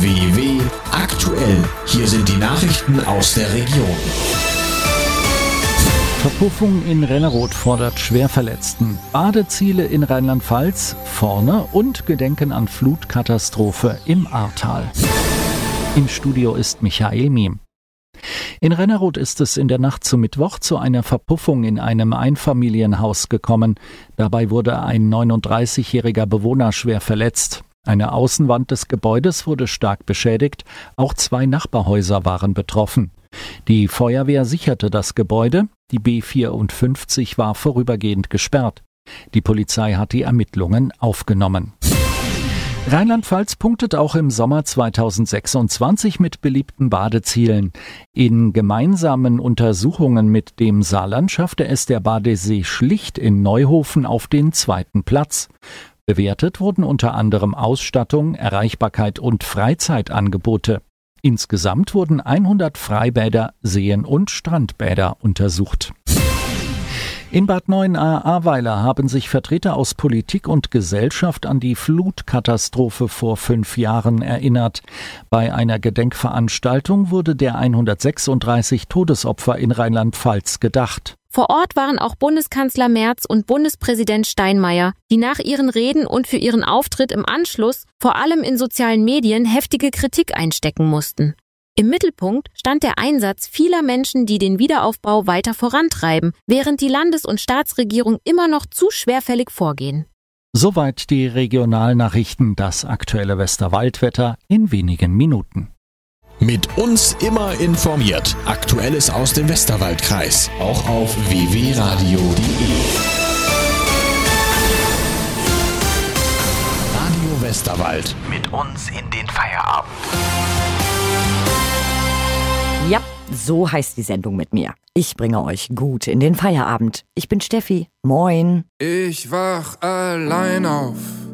WW aktuell. Hier sind die Nachrichten aus der Region. Verpuffung in Renneroth fordert Schwerverletzten. Badeziele in Rheinland-Pfalz vorne und Gedenken an Flutkatastrophe im Ahrtal. Im Studio ist Michael Miem. In Renneroth ist es in der Nacht zum Mittwoch zu einer Verpuffung in einem Einfamilienhaus gekommen. Dabei wurde ein 39-jähriger Bewohner schwer verletzt. Eine Außenwand des Gebäudes wurde stark beschädigt. Auch 2 Nachbarhäuser waren betroffen. Die Feuerwehr sicherte das Gebäude. Die B54 war vorübergehend gesperrt. Die Polizei hat die Ermittlungen aufgenommen. Rheinland-Pfalz punktet auch im Sommer 2026 mit beliebten Badezielen. In gemeinsamen Untersuchungen mit dem Saarland schaffte es der Badesee Schlicht in Neuhofen auf den 2. Platz. Bewertet wurden unter anderem Ausstattung, Erreichbarkeit und Freizeitangebote. Insgesamt wurden 100 Freibäder, Seen und Strandbäder untersucht. In Bad Neuenahr-Ahrweiler haben sich Vertreter aus Politik und Gesellschaft an die Flutkatastrophe vor 5 Jahren erinnert. Bei einer Gedenkveranstaltung wurde der 136 Todesopfer in Rheinland-Pfalz gedacht. Vor Ort waren auch Bundeskanzler Merz und Bundespräsident Steinmeier, die nach ihren Reden und für ihren Auftritt im Anschluss vor allem in sozialen Medien heftige Kritik einstecken mussten. Im Mittelpunkt stand der Einsatz vieler Menschen, die den Wiederaufbau weiter vorantreiben, während die Landes- und Staatsregierung immer noch zu schwerfällig vorgehen. Soweit die Regionalnachrichten, das aktuelle Westerwaldwetter in wenigen Minuten. Mit uns immer informiert. Aktuelles aus dem Westerwaldkreis. Auch auf www.radio.de. Radio Westerwald. Mit uns in den Feierabend. Ja, so heißt die Sendung mit mir. Ich bringe euch gut in den Feierabend. Ich bin Steffi. Moin. Ich wach allein auf.